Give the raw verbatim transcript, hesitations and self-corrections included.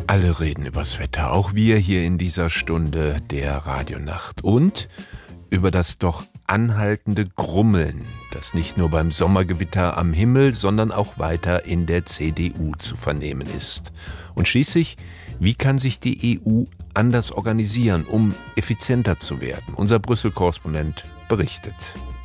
Alle reden übers Wetter, auch wir hier in dieser Stunde der Radionacht. Und über das doch anhaltende Grummeln, das nicht nur beim Sommergewitter am Himmel, sondern auch weiter in der C D U zu vernehmen ist. Und schließlich, wie kann sich die E U anders organisieren, um effizienter zu werden? Unser Brüssel-Korrespondent berichtet.